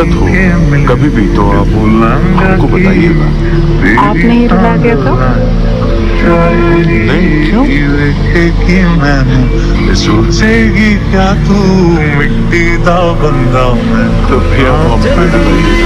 दिक्कत हो कभी भी तो आप हमको बताइएगा। आपने ही रुला दिया तो? नहीं, क्यों? सोचेगी क्या तू मिट्टी दा बंदा मैं तो फिर आप हम पे डलाइएगा।